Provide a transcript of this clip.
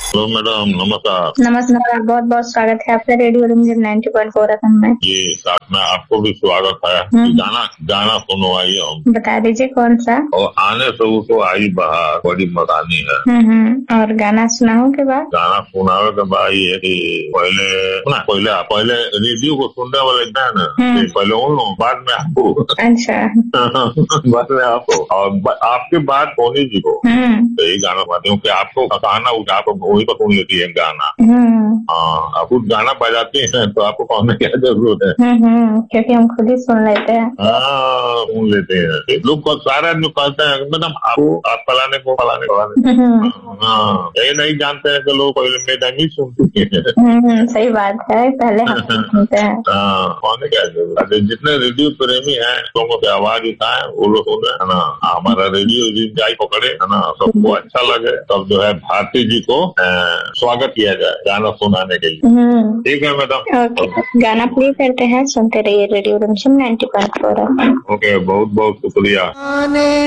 Hello madam, नमस्कार। नमस्कार, बहुत बहुत स्वागत है आपका रेडियो रिमझिम 90.4 एफएम में। जी, साथ में आपको भी स्वागत है। गाना गाना सुनवाइए हम। बता दीजिए कौन सा। और आने से वो तो आई बहार बड़ी मकानी है। और गाना सुनाओ के बाद। गाना सुनावे के बाद ये कि पहले सुना, पहले रेडियो को सुनने वाले क्या है ना, कि पहले उन लोग, बाद में आपको। अच्छा। बाद में आपको, और आपकी बात होनी जी को। तो यही गाना सुनाती हूँ कि आपको गाना उठा कर वही तो सुन लेती है गाना। हाँ, आप खुद गाना बजाते हैं तो आपको कहने की क्या जरूरत है। क्योंकि हम खुद ही सुन लेते हैं। हाँ, सुन लेते हैं। लोग को सारे लोग कहते हैं मैडम आपको, आप फलाने को फलाने को। हाँ, ये नहीं जानते हैं कि लोग पहले मैडम ही सुनती है। सही बात है, पहले हम सुनते हैं। हाँ, कहने क्या जरूरत है। जितने रेडियो प्रेमी हैं लोगों की आवाज उठाए, वो लोग सुने है ना। हमारा रेडियो जाई पकड़े है ना, सबको अच्छा लगे, तब जो है भारती जी को स्वागत किया जाए गाना सुनाने के लिए। ठीक है मैडम। ओके, गाना प्ले करते हैं, सुनते रहिए रेडियो रिमझिम 90.4 एफएम। ओके, बहुत बहुत शुक्रिया।